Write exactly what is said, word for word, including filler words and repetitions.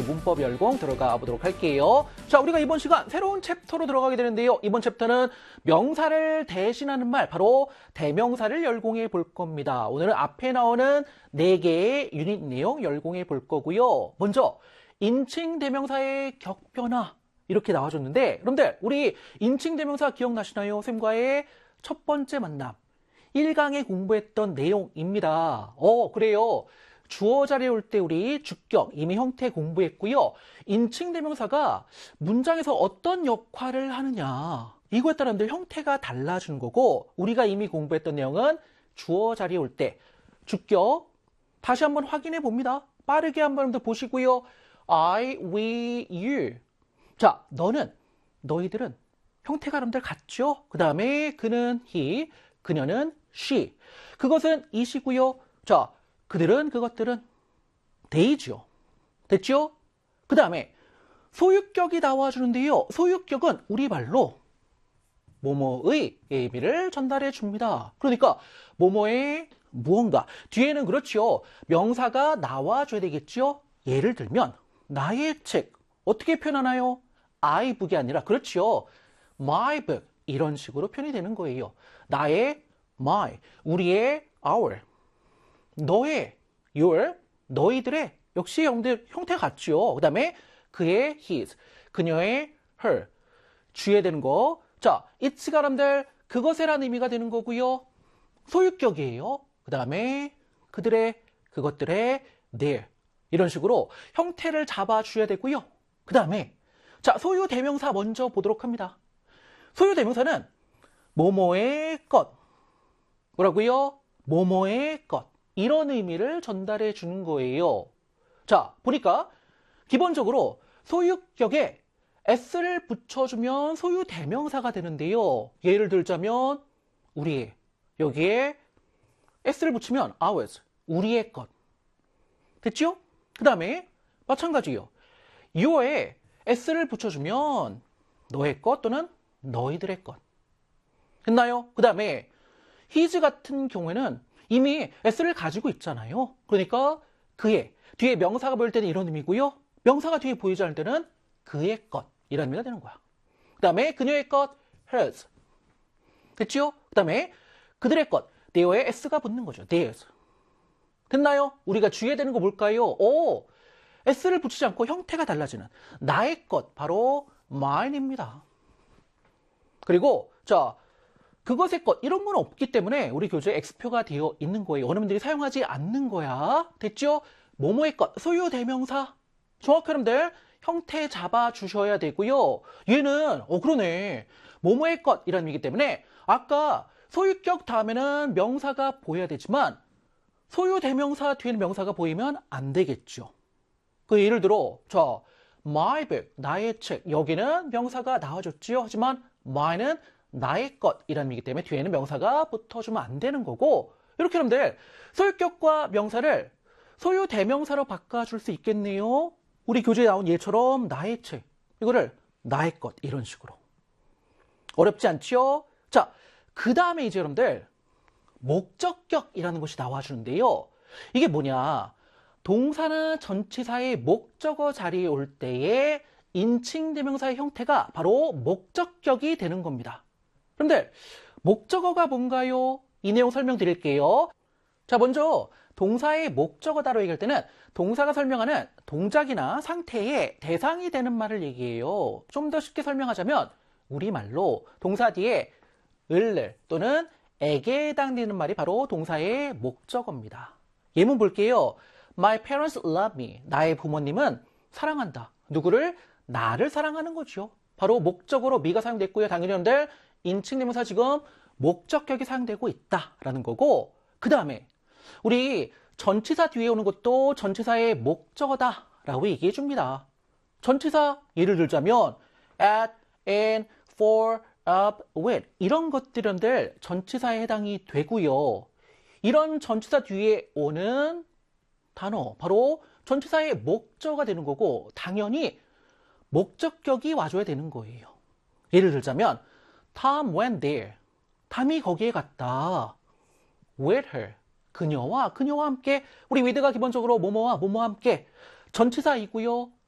문법 열공 들어가 보도록 할게요. 자, 우리가 이번 시간 새로운 챕터로 들어가게 되는데요. 이번 챕터는 명사를 대신하는 말, 바로 대명사를 열공해 볼 겁니다. 오늘은 앞에 나오는 네 개의 유닛 내용 열공해 볼 거고요. 먼저 인칭 대명사의 격변화 이렇게 나와줬는데, 여러분들 우리 인칭 대명사 기억나시나요? 쌤과의 첫 번째 만남 일 강에 공부했던 내용입니다. 어, 그래요. 주어 자리에 올 때 우리 주격, 이미 형태 공부했고요. 인칭 대명사가 문장에서 어떤 역할을 하느냐, 이거에 따라 여러분들 형태가 달라지는 거고, 우리가 이미 공부했던 내용은 주어 자리에 올 때 주격 다시 한번 확인해 봅니다. 빠르게 한번 여러분들 보시고요. I, we, you. 자, 너는, 너희들은 형태가 여러분들 같죠? 그 다음에 그는 he, 그녀는 she. 그것은 it이고요. 자, 그들은, 그것들은 they죠. 됐죠? 그 다음에 소유격이 나와주는데요. 소유격은 우리 말로 뭐뭐의 의미를 전달해 줍니다. 그러니까 뭐뭐의 무언가. 뒤에는 그렇죠. 명사가 나와줘야 되겠죠? 예를 들면 나의 책 어떻게 표현하나요? I book이 아니라 그렇죠. my book 이런 식으로 표현이 되는 거예요. 나의 my, 우리의 our, 너의 your, 너희들의 역시 형들 형태 같죠. 그 다음에 그의 his, 그녀의 her, 주에 되는 거. 자, it가 여러분들 그것에란 의미가 되는 거고요. 소유격이에요. 그 다음에 그들의, 그것들의 their 이런 식으로 형태를 잡아줘야 되고요. 그 다음에 자, 소유 대명사 먼저 보도록 합니다. 소유 대명사는 뭐뭐의 것, 뭐라고요? 뭐뭐의 것, 이런 의미를 전달해 주는 거예요. 자, 보니까 기본적으로 소유격에 s를 붙여주면 소유 대명사가 되는데요. 예를 들자면 우리의, 여기에 s를 붙이면 ours, 우리의 것. 됐죠? 그 다음에 마찬가지요. your에 s를 붙여주면 너의 것 또는 너희들의 것. 됐나요? 그 다음에 his 같은 경우에는 이미 s를 가지고 있잖아요. 그러니까 그의, 뒤에 명사가 보일 때는 이런 의미고요. 명사가 뒤에 보이지 않을 때는 그의 것, 이런 의미가 되는 거야. 그 다음에 그녀의 것, hers. 됐죠? 그 다음에 그들의 것, their에 s가 붙는 거죠. theirs. 됐나요? 우리가 주의해야 되는 거 뭘까요? 오, s를 붙이지 않고 형태가 달라지는 나의 것, 바로 mine입니다. 그리고 자, 그것의 것, 이런 건 없기 때문에 우리 교재에 X표가 되어 있는 거예요. 여러분들이 사용하지 않는 거야. 됐죠? 뭐뭐의 것, 소유 대명사. 정확히 여러분들 형태 잡아주셔야 되고요. 얘는 어 그러네. 뭐뭐의 것 이라는 의미이기 때문에 아까 소유격 다음에는 명사가 보여야 되지만 소유 대명사 뒤에는 명사가 보이면 안 되겠죠. 그 예를 들어 자, my book, 나의 책. 여기는 명사가 나와줬지요. 하지만 my는 나의 것이라는 의미이기 때문에 뒤에는 명사가 붙어주면 안 되는 거고, 이렇게 여러분들 소유격과 명사를 소유 대명사로 바꿔줄 수 있겠네요. 우리 교재에 나온 예처럼 나의 책, 이거를 나의 것, 이런 식으로. 어렵지 않죠? 자, 그 다음에 이제 여러분들 목적격이라는 것이 나와주는데요. 이게 뭐냐, 동사나 전치사의 목적어 자리에 올 때의 인칭 대명사의 형태가 바로 목적격이 되는 겁니다. 그런데 목적어가 뭔가요? 이 내용 설명드릴게요. 자, 먼저 동사의 목적어다로 얘기할 때는 동사가 설명하는 동작이나 상태의 대상이 되는 말을 얘기해요. 좀 더 쉽게 설명하자면 우리말로 동사 뒤에 을을 또는 에게 해당되는 말이 바로 동사의 목적어입니다. 예문 볼게요. My parents love me. 나의 부모님은 사랑한다. 누구를? 나를 사랑하는 거죠. 바로 목적어로 me가 사용됐고요. 당연히 여러분들 인칭 대명사 지금 목적격이 사용되고 있다라는 거고, 그 다음에 우리 전치사 뒤에 오는 것도 전치사의 목적어다라고 얘기해 줍니다. 전치사 예를 들자면 at, in, for, up, with 이런 것들은 전치사에 해당이 되고요. 이런 전치사 뒤에 오는 단어 바로 전치사의 목적어가 되는 거고, 당연히 목적격이 와줘야 되는 거예요. 예를 들자면 Tom went there. 탐이 거기에 갔다. With her. 그녀와 그녀와 함께. 우리 with가 기본적으로 뭐뭐와 뭐뭐와 함께 전치사이고요.